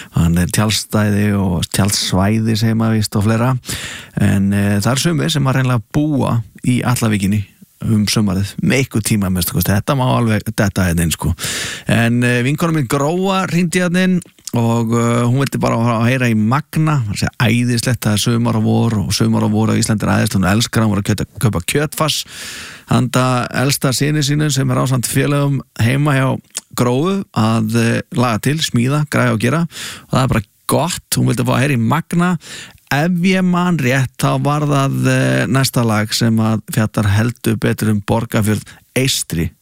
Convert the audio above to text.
hann tjaldstæði og tjaldsvæði segir maður víst og fleira en það sumir sem að reynilega búa í Allavíkinni sumarið með eitthvað tíma mest, þetta má alveg þetta hérna inn sko en vinkonum minn Gróa hringdi hérna inn og hún vildi bara heyra í Magna æðislegt, það sumar og vor á Íslandi æðislegt, hún elskar hann var að kaupa kjötfass handa elsta syni sínum sem ásamt félögum heima hjá Gróu að laga til, smíða, græja og gera og það bara gott, hún vildi fá að heyra í Magna ef ég man rétt þá var það næsta lag sem að fjallar heldur betur Borgarfjörð Eystri